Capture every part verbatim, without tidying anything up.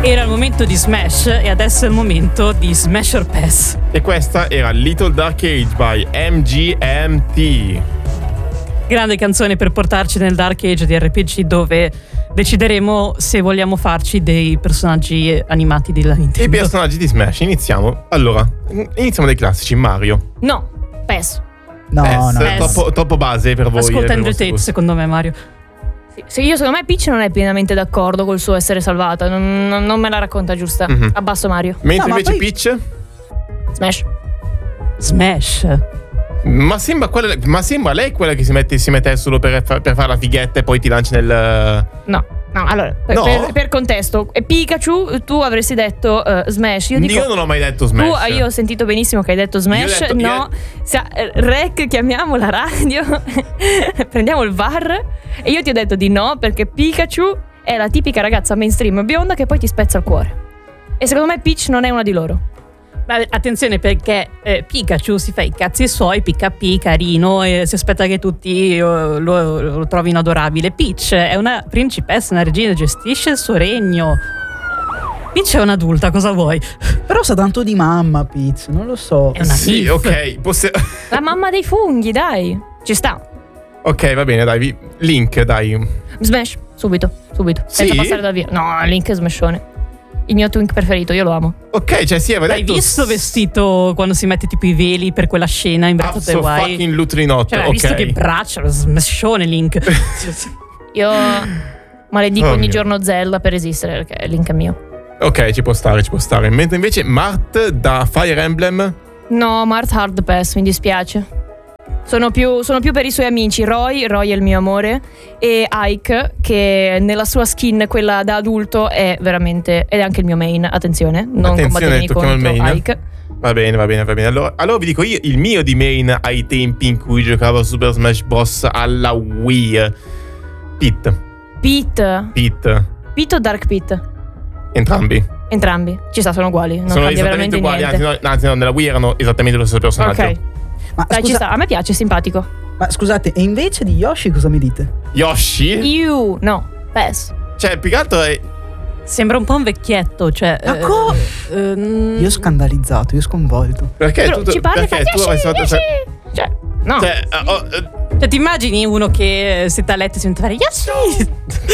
Era il momento di Smash e adesso è il momento di Smash or Pass. E questa era Little Dark Age by M G M T. Grande canzone per portarci nel Dark Age di R P G, dove decideremo se vogliamo farci dei personaggi animati della Nintendo. I personaggi di Smash, iniziamo. Allora, iniziamo dai classici. Mario. No, Pass. No, Pass, no. Troppo, troppo base per voi. Ascolta per Andrew vostro Tate, gusto. secondo me, Mario. Se io secondo me Peach non è pienamente d'accordo col suo essere salvata. Non, non- non me la racconta giusta. Mhm. Abbasso Mario. Mentre No, ma invece poi- Peach. Smash. Smash. Ma sembra, quella, ma sembra lei quella che si mette, si mette solo per, fa- per fare la fighetta e poi ti lanci nel. No, no, allora, per, No? per- per contesto, e Pikachu, tu avresti detto eh, Smash. Io dico. Io non ho mai detto Smash. Tu, ah, io ho sentito benissimo che hai detto Smash. Io ho detto- io- no, Sa- eh, Rec, chiamiamo la radio, prendiamo il V A R. E io ti ho detto di no, perché Pikachu è la tipica ragazza mainstream bionda che poi ti spezza il cuore. E secondo me Peach non è una di loro. Ma attenzione, perché eh, Pikachu si fa i cazzi suoi, picca P, carino, e si aspetta che tutti eh, lo, lo trovino adorabile. Peach è una principessa, una regina, gestisce il suo regno. Peach è un'adulta, cosa vuoi? Però sa tanto di mamma, Peach, non lo so. È una Sì, milf. ok. Posse- La mamma dei funghi, dai. Ci sta. ok, va bene, dai. vi- Link, dai. Smash, subito, subito. Senza Sì? passare da via. No, Link è smashone. Il mio twink preferito, io lo amo. Ok, cioè sì, aveva L'hai detto. visto vestito quando si mette tipo i veli per quella scena in Breath of the Absolutely Wild? fucking lutri not. Cioè, hai ok. visto che braccia, lo smashone Link. Io maledico Oh ogni mio. giorno Zelda per esistere, perché Link è mio. Ok, ci può stare, ci può stare. Mentre invece Mart da Fire Emblem. No, Mart Hard Pass, mi dispiace. Sono più, sono più per i suoi amici. Roy, Roy è il mio amore. E Ike, che nella sua skin, quella da adulto, è veramente. Ed è anche il mio main. Attenzione, non Attenzione, combattetemi tocchiamo il contro main. Ike. Va bene, va bene, va bene. Allora, allora vi dico io il mio di main ai tempi in cui giocavo a Super Smash Bros. Alla Wii. Pit. Pete. Pit. Pete o Dark Pete? Entrambi. Entrambi. Ci sta, sono uguali. Non Sono cambia esattamente veramente uguali. Anzi niente. no, anzi, no, nella Wii erano esattamente lo stesso personaggio. Ok. Ma, Dai, ci scusa- sta. A me piace, è simpatico. ma scusate, e invece di Yoshi cosa mi dite? Yoshi? You. No. Pass. Cioè, più che altro è. Sembra un po' un vecchietto, cioè. Ma eh, co- eh, mm, Io scandalizzato, io sconvolto. Perché Però tu, ci parli e fa perché tu Yoshi, avresti fatto. Yoshi. Cioè, no. Cioè, eh, oh, eh, Cioè, ti immagini uno che eh, siete a letto e si mette a fare Yoshi?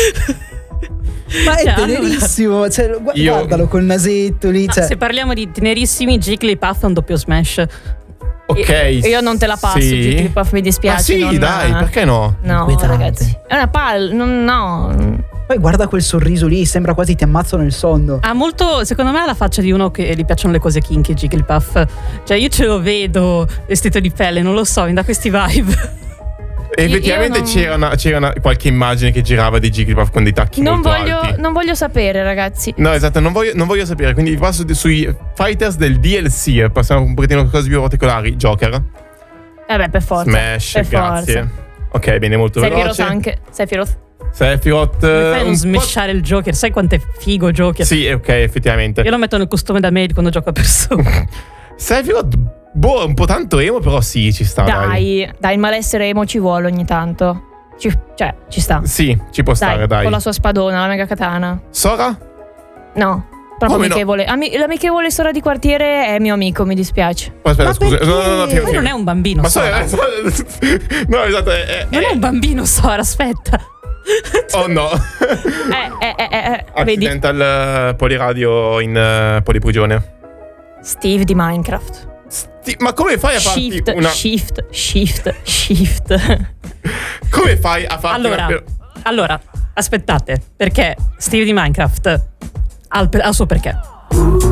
Ma è Cioè, tenerissimo, cioè, gu- Io- guardalo col nasetto lì. No, Cioè, se parliamo di tenerissimi, Jigglypuff è un doppio smash. ok. Io, io non te la passo, sì. Jigglypuff, mi dispiace. Ma sì, non- dai, perché no? No, Inquietante. ragazzi. È una palla. Non, no. Poi guarda quel sorriso lì, sembra quasi ti ammazzo nel sonno. Ha molto, secondo me, ha la faccia di uno che gli piacciono le cose kinky, Jigglypuff. Cioè, io ce lo vedo vestito di pelle, non lo so, mi dà questi vibe. Effettivamente io non- c'era, una, c'era una- qualche immagine che girava di Jigglypuff con dei tacchi Non molto voglio, alti. non voglio sapere, ragazzi. No, esatto, non voglio, non voglio sapere. Quindi passo di- sui fighters del D L C. Passiamo un pochettino a cose più particolari. Joker, Eh beh, per forza. Smash, per grazie. forza. Ok, bene, molto Sephiroth veloce. anche. Sephiroth. Sephiroth. Come eh, fai a non un po'- smashare il Joker? Sai quanto è figo Joker? Sì, ok, effettivamente. Io lo metto nel costume da maid quando gioco a persona. Sephiroth, boh, un po' tanto emo, però sì, ci sta. Dai. Dai, dai, il malessere emo ci vuole ogni tanto. Ci- cioè, ci sta. Sì, ci può stare, Dai, dai. con la sua spadona, la mega katana. Sora? No, proprio Come no? amichevole. Ami- l'amichevole Sora di quartiere è mio amico, mi dispiace. Oh, aspetta, Ma scusa. perché? No, no, no, fermo, Poi non fermo. è un bambino, Ma Sora. Sora, no, esatto. È, è- Non è un bambino, Sora, aspetta. Oh no. Eh, eh, eh, eh, eh, vedi? Accidental eh, poliradio in eh, poliprigione. Steve di Minecraft. Sti- ma come fai a farti Shift, una. shift, shift, shift. Come fai a farti Allora, una. allora, aspettate, perché Steve di Minecraft ha il, ha il suo perché.